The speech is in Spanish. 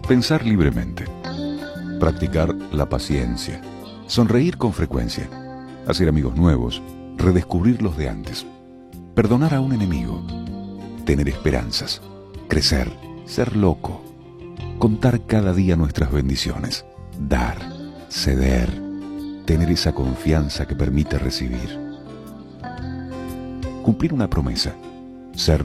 Pensar libremente. Practicar la paciencia. Sonreír con frecuencia. Hacer amigos nuevos. Redescubrir los de antes. Perdonar a un enemigo. Tener esperanzas. Crecer. Ser loco. Contar cada día nuestras bendiciones. Dar. Ceder. Tener esa confianza que permite recibir. Cumplir una promesa. Ser